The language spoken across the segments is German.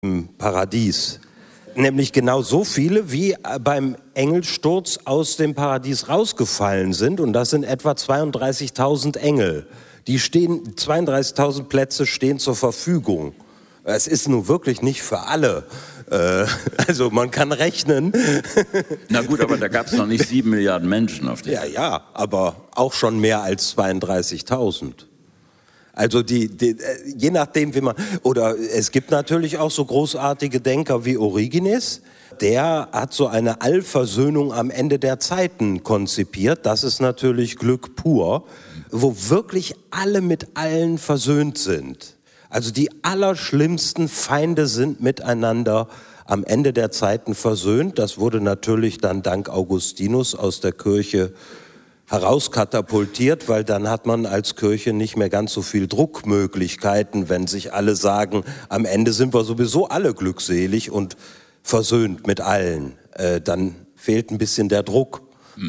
im Paradies. Nämlich genau so viele, wie beim Engelsturz aus dem Paradies rausgefallen sind. Und das sind etwa 32.000 Engel. 32.000 Plätze stehen zur Verfügung. Es ist nun wirklich nicht für alle. Also man kann rechnen. Na gut, aber da gab es noch nicht 7 Milliarden Menschen auf der Welt. Ja, aber auch schon mehr als 32.000. Also je nachdem, wie man... Oder es gibt natürlich auch so großartige Denker wie Origenes. Der hat so eine Allversöhnung am Ende der Zeiten konzipiert. Das ist natürlich Glück pur, wo wirklich alle mit allen versöhnt sind. Also die allerschlimmsten Feinde sind miteinander am Ende der Zeiten versöhnt. Das wurde natürlich dann dank Augustinus aus der Kirche herauskatapultiert, weil dann hat man als Kirche nicht mehr ganz so viel Druckmöglichkeiten, wenn sich alle sagen, am Ende sind wir sowieso alle glückselig und versöhnt mit allen. Dann fehlt ein bisschen der Druck.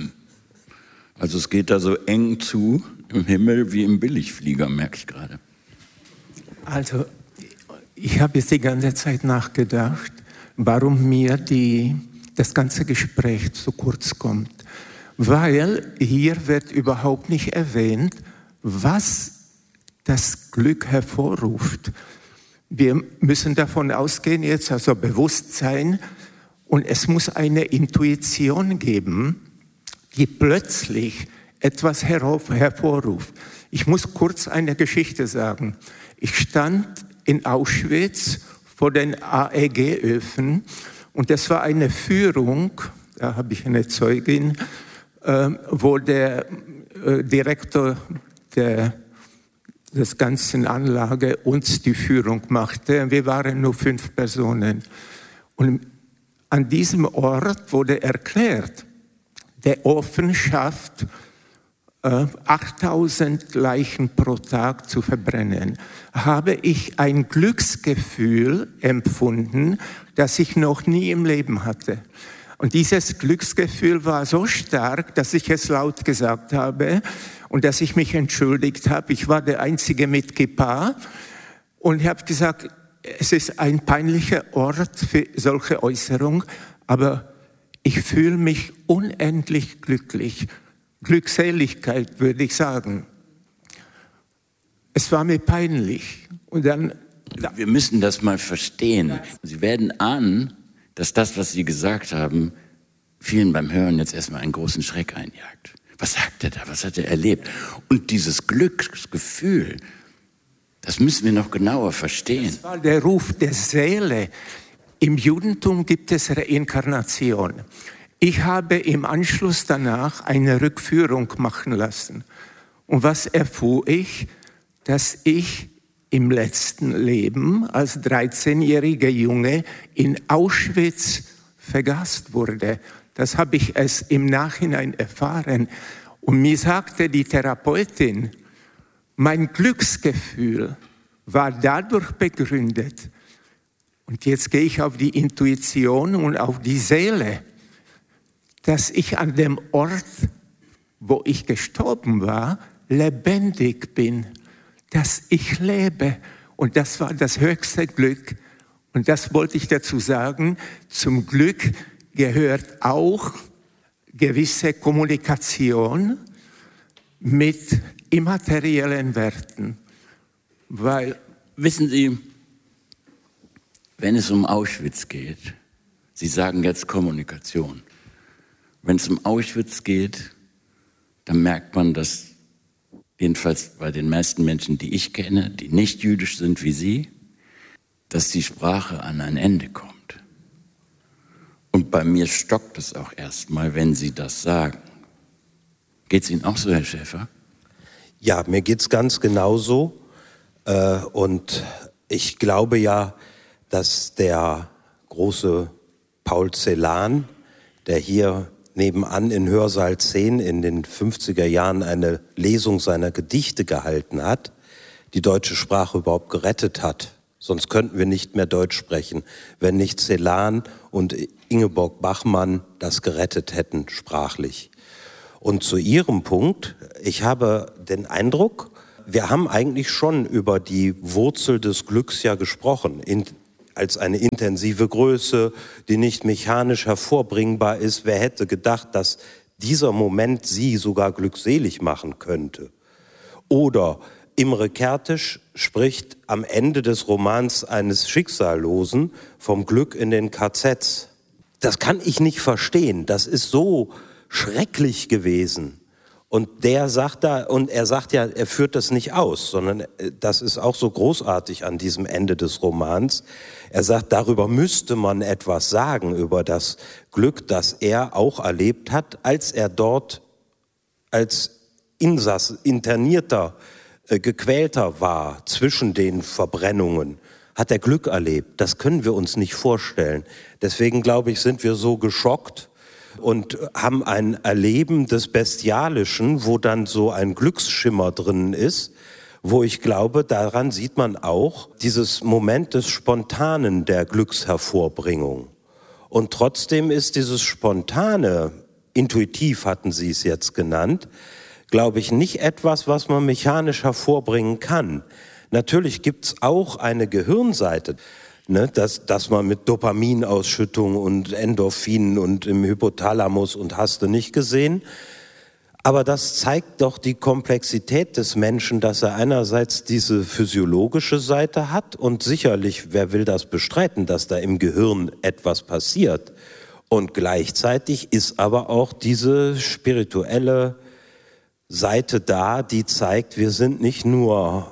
Also es geht da so eng zu im Himmel wie im Billigflieger, merke ich gerade. Also, ich habe jetzt die ganze Zeit nachgedacht, warum mir das ganze Gespräch zu kurz kommt. Weil hier wird überhaupt nicht erwähnt, was das Glück hervorruft. Wir müssen davon ausgehen jetzt, also Bewusstsein, und es muss eine Intuition geben, die plötzlich etwas hervorruft. Ich muss kurz eine Geschichte sagen. Ich stand in Auschwitz vor den AEG-Öfen und das war eine Führung, da habe ich eine Zeugin, wo der Direktor der ganzen Anlage uns die Führung machte. Wir waren nur 5 Personen. Und an diesem Ort wurde erklärt, der Ofen schafft 8.000 Leichen pro Tag zu verbrennen. Habe ich ein Glücksgefühl empfunden, das ich noch nie im Leben hatte. Und dieses Glücksgefühl war so stark, dass ich es laut gesagt habe und dass ich mich entschuldigt habe. Ich war der Einzige mit Kippa und ich habe gesagt, es ist ein peinlicher Ort für solche Äußerungen, aber ich fühle mich unendlich glücklich. Glückseligkeit, würde ich sagen. Es war mir peinlich. Und dann... Wir müssen das mal verstehen. Sie werden ahnen, dass das, was Sie gesagt haben, vielen beim Hören jetzt erstmal einen großen Schreck einjagt. Was sagt er da? Was hat er erlebt? Und dieses Glücksgefühl, das müssen wir noch genauer verstehen. Das war der Ruf der Seele. Im Judentum gibt es Reinkarnation. Ich habe im Anschluss danach eine Rückführung machen lassen. Und was erfuhr ich? Dass ich im letzten Leben als 13-jähriger Junge in Auschwitz vergast wurde. Das habe ich erst im Nachhinein erfahren. Und mir sagte die Therapeutin, mein Glücksgefühl war dadurch begründet. Und jetzt gehe ich auf die Intuition und auf die Seele, dass ich an dem Ort, wo ich gestorben war, lebendig bin, dass ich lebe. Und das war das höchste Glück. Und das wollte ich dazu sagen. Zum Glück gehört auch gewisse Kommunikation mit immateriellen Werten. Weil, wissen Sie, wenn es um Auschwitz geht, Sie sagen jetzt Kommunikation. Wenn es um Auschwitz geht, dann merkt man, dass jedenfalls bei den meisten Menschen, die ich kenne, die nicht jüdisch sind wie Sie, dass die Sprache an ein Ende kommt. Und bei mir stockt es auch erstmal, wenn Sie das sagen. Geht es Ihnen auch so, Herr Schäfer? Ja, mir geht's ganz genauso. Und ich glaube ja, dass der große Paul Celan, der hier nebenan in Hörsaal 10 in den 50er Jahren eine Lesung seiner Gedichte gehalten hat, die deutsche Sprache überhaupt gerettet hat. Sonst könnten wir nicht mehr Deutsch sprechen, wenn nicht Celan und Ingeborg Bachmann das gerettet hätten, sprachlich. Und zu Ihrem Punkt, ich habe den Eindruck, wir haben eigentlich schon über die Wurzel des Glücks ja gesprochen. als eine intensive Größe, die nicht mechanisch hervorbringbar ist. Wer hätte gedacht, dass dieser Moment sie sogar glückselig machen könnte? Oder Imre Kertész spricht am Ende des Romans eines Schicksallosen vom Glück in den KZs. Das kann ich nicht verstehen. Das ist so schrecklich gewesen. Und er sagt ja, er führt das nicht aus, sondern das ist auch so großartig an diesem Ende des Romans. Er sagt, darüber müsste man etwas sagen, über das Glück, das er auch erlebt hat, als er dort als Internierter, Gequälter war zwischen den Verbrennungen. Hat er Glück erlebt? Das können wir uns nicht vorstellen. Deswegen, glaube ich, sind wir so geschockt und haben ein Erleben des Bestialischen, wo dann so ein Glücksschimmer drin ist, wo ich glaube, daran sieht man auch dieses Moment des Spontanen der Glückshervorbringung. Und trotzdem ist dieses Spontane, intuitiv hatten Sie es jetzt genannt, glaube ich, nicht etwas, was man mechanisch hervorbringen kann. Natürlich gibt's auch eine Gehirnseite, ne, dass man mit Dopaminausschüttung und Endorphinen und im Hypothalamus und hast du nicht gesehen. Aber das zeigt doch die Komplexität des Menschen, dass er einerseits diese physiologische Seite hat und sicherlich, wer will das bestreiten, dass da im Gehirn etwas passiert. Und gleichzeitig ist aber auch diese spirituelle Seite da, die zeigt, wir sind nicht nur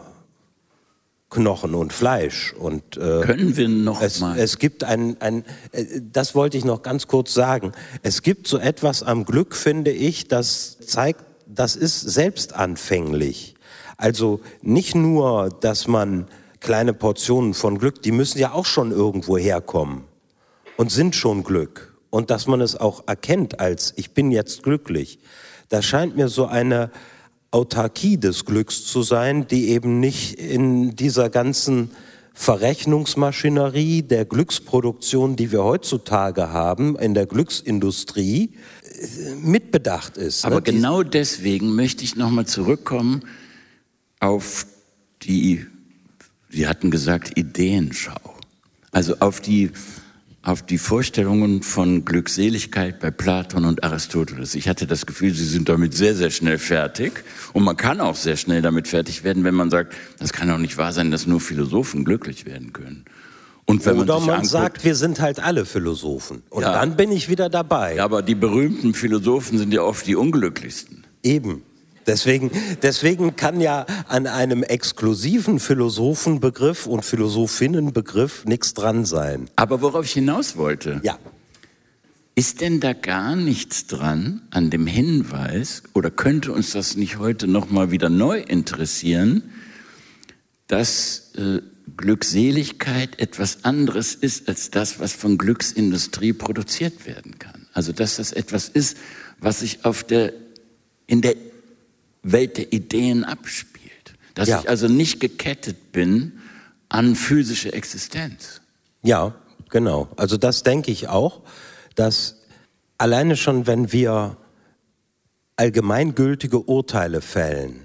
Knochen und Fleisch. Und können wir noch mal? Es gibt das wollte ich noch ganz kurz sagen. Es gibt so etwas am Glück, finde ich, das zeigt, das ist selbstanfänglich. Also nicht nur, dass man kleine Portionen von Glück, die müssen ja auch schon irgendwo herkommen und sind schon Glück. Und dass man es auch erkennt als, ich bin jetzt glücklich. Das scheint mir so eine Autarkie des Glücks zu sein, die eben nicht in dieser ganzen Verrechnungsmaschinerie der Glücksproduktion, die wir heutzutage haben, in der Glücksindustrie, mitbedacht ist. Aber genau deswegen möchte ich nochmal zurückkommen auf die, Sie hatten gesagt, Ideenschau. Also auf die Vorstellungen von Glückseligkeit bei Platon und Aristoteles. Ich hatte das Gefühl, sie sind damit sehr, sehr schnell fertig. Und man kann auch sehr schnell damit fertig werden, wenn man sagt, das kann doch nicht wahr sein, dass nur Philosophen glücklich werden können. Und wenn Oder man sagt, wir sind halt alle Philosophen. Und ja, dann bin ich wieder dabei. Ja, aber die berühmten Philosophen sind ja oft die unglücklichsten. Eben. Deswegen kann ja an einem exklusiven Philosophenbegriff und Philosophinnenbegriff nichts dran sein. Aber worauf ich hinaus wollte, ja, ist denn da gar nichts dran an dem Hinweis, oder könnte uns das nicht heute noch mal wieder neu interessieren, dass Glückseligkeit etwas anderes ist als das, was von Glücksindustrie produziert werden kann? Also dass das etwas ist, was sich in der Welt der Ideen abspielt. Dass ich also nicht gekettet bin an physische Existenz. Ja, genau. Also das denke ich auch, dass alleine schon, wenn wir allgemeingültige Urteile fällen,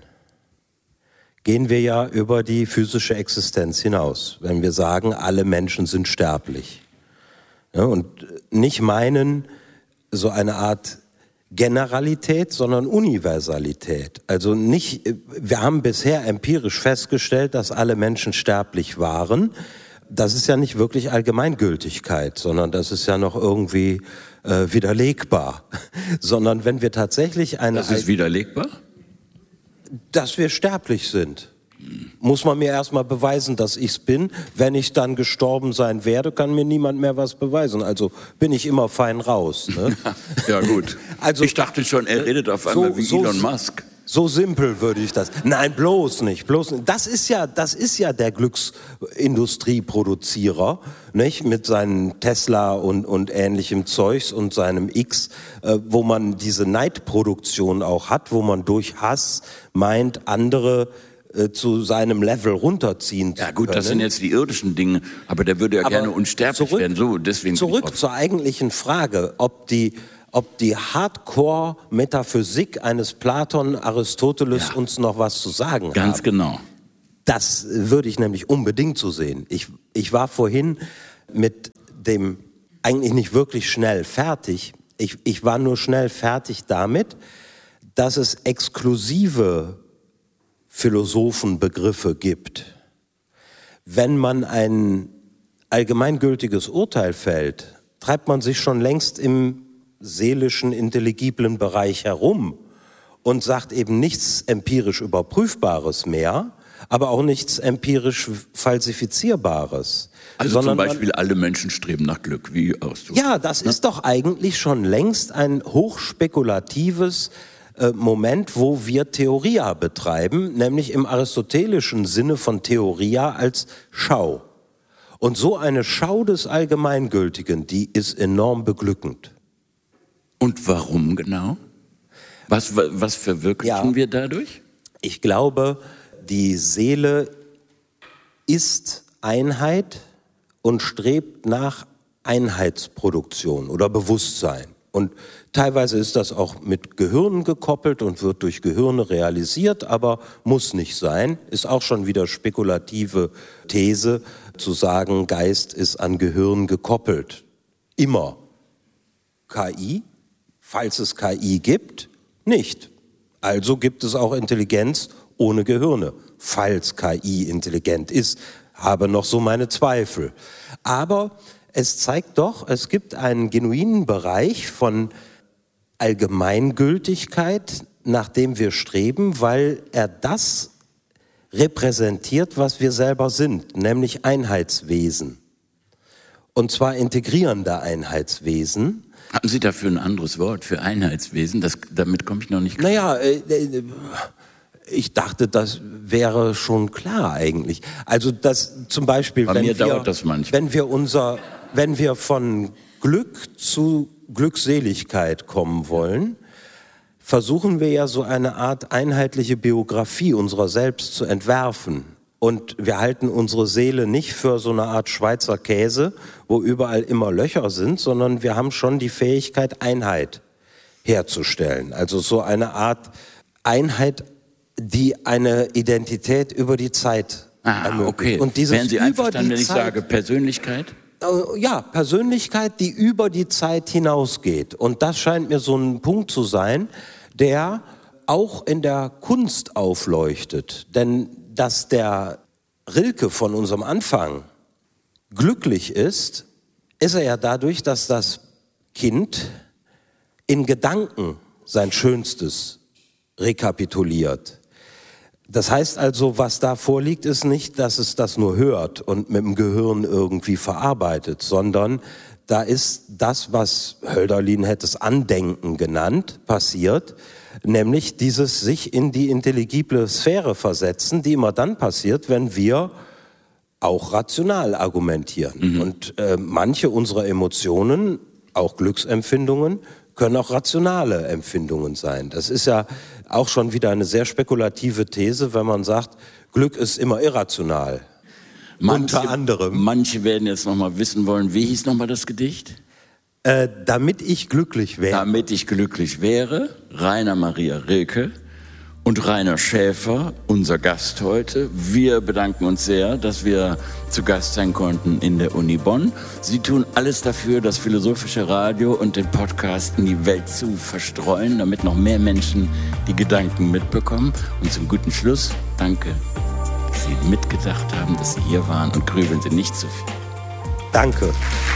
gehen wir ja über die physische Existenz hinaus. Wenn wir sagen, alle Menschen sind sterblich. Ja, und nicht meinen, so eine Art Generalität, sondern Universalität. Also nicht, wir haben bisher empirisch festgestellt, dass alle Menschen sterblich waren. Das ist ja nicht wirklich Allgemeingültigkeit, sondern das ist ja noch irgendwie widerlegbar. Sondern wenn wir tatsächlich Das ist widerlegbar? Dass wir sterblich sind. Muss man mir erstmal beweisen, dass ich's bin. Wenn ich dann gestorben sein werde, kann mir niemand mehr was beweisen. Also bin ich immer fein raus. Ne? Ja gut. Also, ich dachte schon, er redet auf einmal wie Elon Musk. So simpel würde ich das. Nein, bloß nicht. Das ist ja der Glücksindustrieproduzierer, nicht? Mit seinen Tesla und ähnlichem Zeugs und seinem X, wo man diese Neidproduktion auch hat, wo man durch Hass meint, andere zu seinem Level runterziehen zu können. Ja gut, das sind jetzt die irdischen Dinge, aber der würde ja gerne unsterblich werden. So, deswegen zurück zur eigentlichen Frage, ob die Hardcore-Metaphysik eines Platon, Aristoteles uns noch was zu sagen Ganz haben. Genau. Das würde ich nämlich unbedingt so sehen. Ich war vorhin mit dem eigentlich nicht wirklich schnell fertig. Ich war nur schnell fertig damit, dass es exklusive Philosophenbegriffe gibt. Wenn man ein allgemeingültiges Urteil fällt, treibt man sich schon längst im seelischen, intelligiblen Bereich herum und sagt eben nichts empirisch Überprüfbares mehr, aber auch nichts empirisch Falsifizierbares. Also zum Beispiel alle Menschen streben nach Glück, wie ausdrückt. Ja, das ist doch eigentlich schon längst ein hochspekulatives Moment, wo wir Theoria betreiben, nämlich im aristotelischen Sinne von Theoria als Schau. Und so eine Schau des Allgemeingültigen, die ist enorm beglückend. Und warum genau? Was verwirklichen wir dadurch? Ich glaube, die Seele ist Einheit und strebt nach Einheitsproduktion oder Bewusstsein. Und teilweise ist das auch mit Gehirnen gekoppelt und wird durch Gehirne realisiert, aber muss nicht sein. Ist auch schon wieder spekulative These, zu sagen, Geist ist an Gehirn gekoppelt. Immer. KI, falls es KI gibt, nicht. Also gibt es auch Intelligenz ohne Gehirne, falls KI intelligent ist. Habe noch so meine Zweifel. Aber es zeigt doch, es gibt einen genuinen Bereich von Allgemeingültigkeit, nach dem wir streben, weil er das repräsentiert, was wir selber sind, nämlich Einheitswesen. Und zwar integrierende Einheitswesen. Haben Sie dafür ein anderes Wort für Einheitswesen? Damit komme ich noch nicht klar. Naja, ich dachte, das wäre schon klar eigentlich. Also das zum Beispiel, wenn wir von Glück zu Glückseligkeit kommen wollen, versuchen wir ja so eine Art einheitliche Biografie unserer selbst zu entwerfen. Und wir halten unsere Seele nicht für so eine Art Schweizer Käse, wo überall immer Löcher sind, sondern wir haben schon die Fähigkeit, Einheit herzustellen. Also so eine Art Einheit, die eine Identität über die Zeit ermöglicht. Okay. Und dieses wären Sie einverstanden, wenn ich sage Persönlichkeit? Ja, Persönlichkeit, die über die Zeit hinausgeht. Und das scheint mir so ein Punkt zu sein, der auch in der Kunst aufleuchtet. Denn dass der Rilke von unserem Anfang glücklich ist, ist er ja dadurch, dass das Kind in Gedanken sein Schönstes rekapituliert. Das heißt also, was da vorliegt, ist nicht, dass es das nur hört und mit dem Gehirn irgendwie verarbeitet, sondern da ist das, was Hölderlin hätte es Andenken genannt, passiert, nämlich dieses sich in die intelligible Sphäre versetzen, die immer dann passiert, wenn wir auch rational argumentieren. Und manche unserer Emotionen, auch Glücksempfindungen, können auch rationale Empfindungen sein. Das ist ja auch schon wieder eine sehr spekulative These, wenn man sagt, Glück ist immer irrational. Unter anderem. Manche werden jetzt noch mal wissen wollen, wie hieß noch mal das Gedicht? Damit ich glücklich wäre. Damit ich glücklich wäre, Rainer Maria Rilke und Rainer Schäfer, unser Gast heute. Wir bedanken uns sehr, dass wir zu Gast sein konnten in der Uni Bonn. Sie tun alles dafür, das philosophische Radio und den Podcast in die Welt zu verstreuen, damit noch mehr Menschen die Gedanken mitbekommen. Und zum guten Schluss, danke, dass Sie mitgedacht haben, dass Sie hier waren und grübeln Sie nicht zu viel. Danke.